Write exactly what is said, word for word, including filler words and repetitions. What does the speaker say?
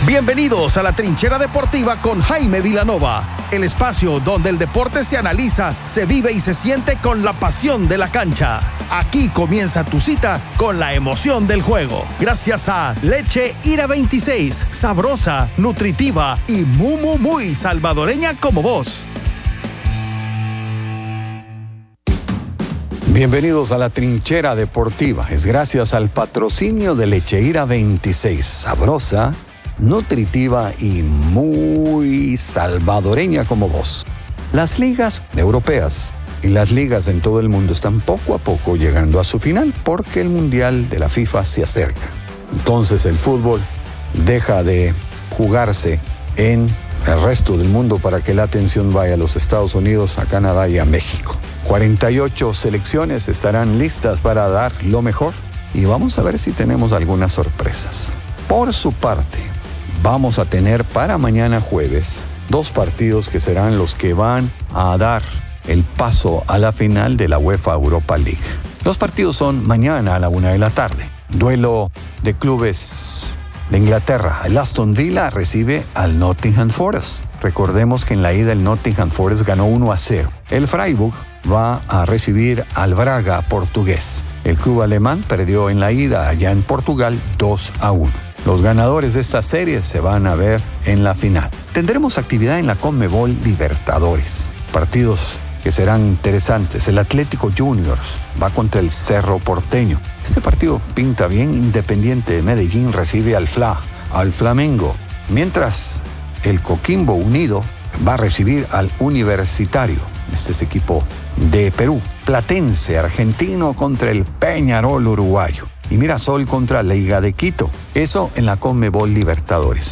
Bienvenidos a la Trinchera Deportiva con Jaime Vilanova, el espacio donde el deporte se analiza, se vive y se siente con la pasión de la cancha. Aquí comienza tu cita con la emoción del juego. Gracias a Leche Ira veintiséis, sabrosa, nutritiva y muy, muy, muy salvadoreña como vos. Bienvenidos a la Trinchera Deportiva. Es gracias al patrocinio de Leche Ira veintiséis, sabrosa, nutritiva y muy salvadoreña como vos. Las ligas europeas y las ligas en todo el mundo están poco a poco llegando a su final porque el Mundial de la FIFA se acerca. Entonces el fútbol deja de jugarse en el resto del mundo para que la atención vaya a los Estados Unidos, a Canadá y a México. cuarenta y ocho selecciones estarán listas para dar lo mejor y vamos a ver si tenemos algunas sorpresas. Por su parte, vamos a tener para mañana jueves dos partidos que serán los que van a dar el paso a la final de la UEFA Europa League. Los partidos son mañana a la una de la tarde. Duelo de clubes de Inglaterra. El Aston Villa recibe al Nottingham Forest. Recordemos que en la ida el Nottingham Forest ganó uno a cero. El Freiburg va a recibir al Braga portugués. El club alemán perdió en la ida allá en Portugal dos a uno. Los ganadores de esta serie se van a ver en la final. Tendremos actividad en la Conmebol Libertadores. Partidos que serán interesantes. El Atlético Juniors va contra el Cerro Porteño. Este partido pinta bien. Independiente de Medellín recibe al F L A, al Flamengo. Mientras el Coquimbo Unido va a recibir al Universitario. Este es equipo de Perú. Platense argentino contra el Peñarol uruguayo. Y Mirasol contra la Liga de Quito. Eso en la Conmebol Libertadores.